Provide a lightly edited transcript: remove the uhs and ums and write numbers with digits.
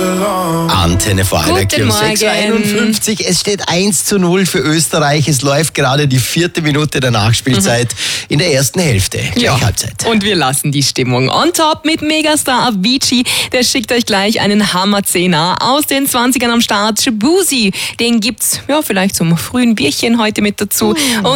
Antenne Vorarlberg um 6:51 Uhr. Es steht 1:0 für Österreich. Es läuft gerade die 4. Minute der Nachspielzeit in der ersten Hälfte. Gleich Halbzeit. Und wir lassen die Stimmung on top mit Megastar Avicii. Der schickt euch gleich einen Hammer-Zehner aus den 20ern am Start. Shabuzi, den gibt's vielleicht zum frühen Bierchen heute mit dazu. Und